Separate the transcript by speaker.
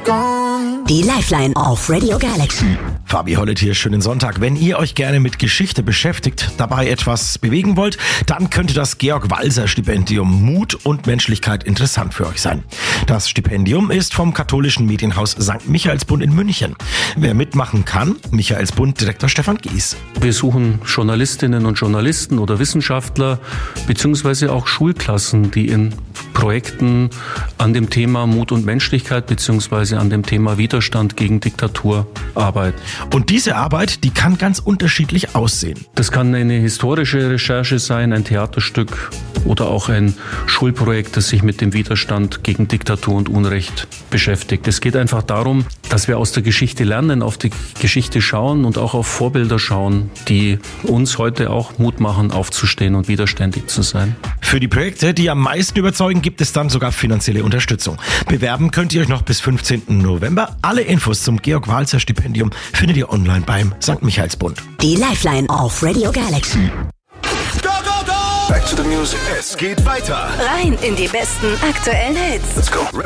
Speaker 1: gone.
Speaker 2: Die Lifeline auf Radio Galaxy.
Speaker 3: Fabi Hollett hier, schönen Sonntag. Wenn ihr euch gerne mit Geschichte beschäftigt, dabei etwas bewegen wollt, dann könnte das Georg-Walser-Stipendium Mut und Menschlichkeit interessant für euch sein. Das Stipendium ist vom katholischen Medienhaus St. Michaelsbund in München. Wer mitmachen kann, Michaelsbund-Direktor Stefan Gies.
Speaker 4: Wir suchen Journalistinnen und Journalisten oder Wissenschaftler, beziehungsweise auch Schulklassen, die in Projekten an dem Thema Mut und Menschlichkeit beziehungsweise an dem Thema Widerstand gegen Diktatur arbeiten.
Speaker 3: Und diese Arbeit, die kann ganz unterschiedlich aussehen.
Speaker 4: Das kann eine historische Recherche sein, ein Theaterstück oder auch ein Schulprojekt, das sich mit dem Widerstand gegen Diktatur und Unrecht beschäftigt. Es geht einfach darum, dass wir aus der Geschichte lernen, auf die Geschichte schauen und auch auf Vorbilder schauen, die uns heute auch Mut machen, aufzustehen und widerständig zu sein.
Speaker 3: Für die Projekte, die am meisten überzeugen, gibt es dann sogar finanzielle Unterstützung. Bewerben könnt ihr euch noch bis 15. November. Alle Infos zum Georg-Walser-Stipendium findet ihr online beim St. Michaelsbund.
Speaker 2: Die Lifeline auf Radio Galaxy.
Speaker 1: Go, go, go!
Speaker 5: Back to the music.
Speaker 1: Es geht weiter.
Speaker 6: Rein in die besten aktuellen Hits.
Speaker 5: Let's go.